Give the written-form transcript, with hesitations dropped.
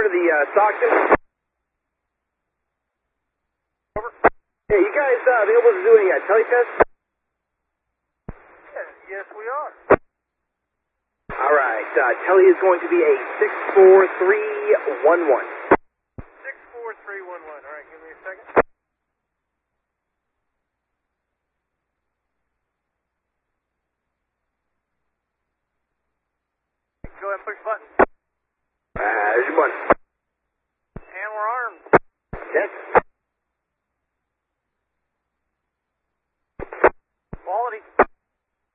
over to the Stockton. Over. Hey, you guys available to do any teletest? Yes, we are. All right, tele is going to be a 64311. 64311. All right, give me a second. Go ahead and push the button. There's your button.